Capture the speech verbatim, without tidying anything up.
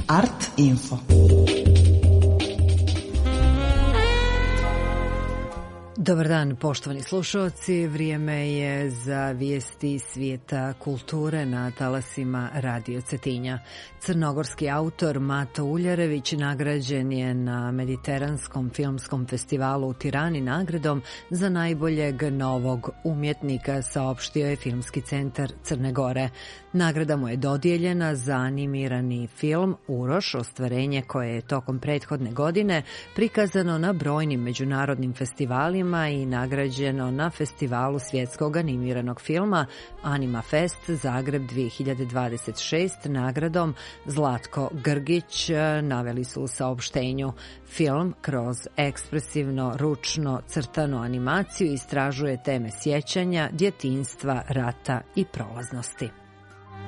Art Info. Dobar dan, poštovani slušalci. Vrijeme je za vijesti svijeta kulture na talasima Radio Cetinja. Crnogorski autor Mato Uljarević nagrađen je na Mediteranskom filmskom festivalu u Tirani nagradom za najboljeg novog umjetnika, saopštio je Filmski centar Crne Gore. Nagrada mu je dodijeljena za animirani film Uroš, ostvarenje koje je tokom prethodne godine prikazano na brojnim međunarodnim festivalima i nagrađeno na Festivalu svjetskog animiranog filma Anima Fest Zagreb dvije hiljade dvadeset šest nagradom Zlatko Grgić, naveli su u saopštenju. Film kroz ekspresivno ručno crtanu animaciju istražuje teme sjećanja, djetinjstva, rata i prolaznosti.